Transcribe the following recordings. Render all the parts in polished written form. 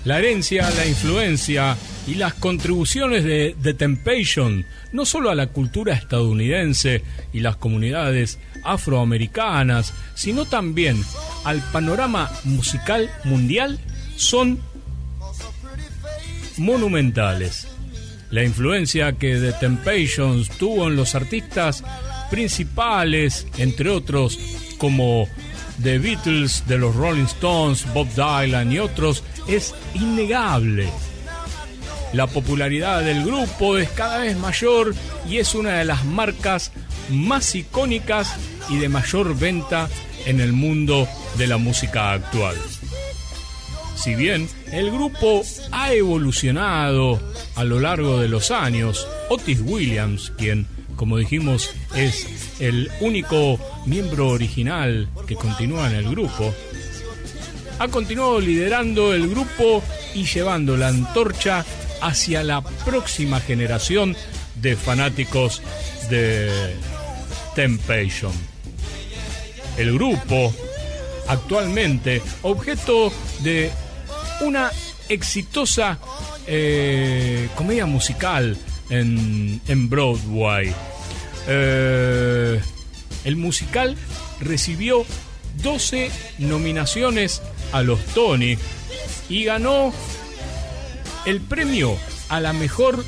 La herencia, la influencia y las contribuciones de The Temptations, no solo a la cultura estadounidense y las comunidades afroamericanas, sino también al panorama musical mundial, son monumentales. La influencia que The Temptations tuvo en los artistas principales, entre otros como The Beatles, de los Rolling Stones, Bob Dylan y otros, es innegable. La popularidad del grupo es cada vez mayor y es una de las marcas más icónicas y de mayor venta en el mundo de la música actual. Si bien el grupo ha evolucionado a lo largo de los años, Otis Williams, quien, como dijimos, es el único miembro original que continúa en el grupo, ha continuado liderando el grupo y llevando la antorcha hacia la próxima generación de fanáticos de Temptation. El grupo, actualmente objeto de una exitosa comedia musical en Broadway. El musical recibió 12 nominaciones a los Tony y ganó el premio a la mejor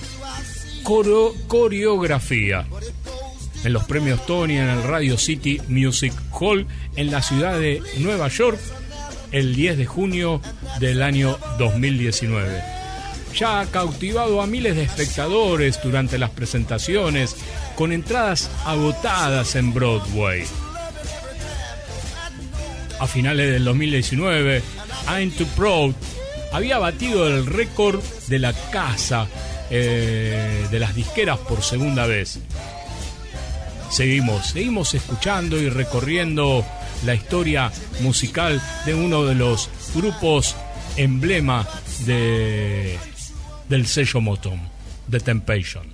coreografía en los premios Tony en el Radio City Music Hall en la ciudad de Nueva York el 10 de junio del año 2019. Ya ha cautivado a miles de espectadores durante las presentaciones, con entradas agotadas en Broadway. A finales del 2019, I'm Too Proud había batido el récord de la casa de las disqueras por segunda vez. Seguimos escuchando y recorriendo la historia musical de uno de los grupos emblema del sello Motown, The Temptations.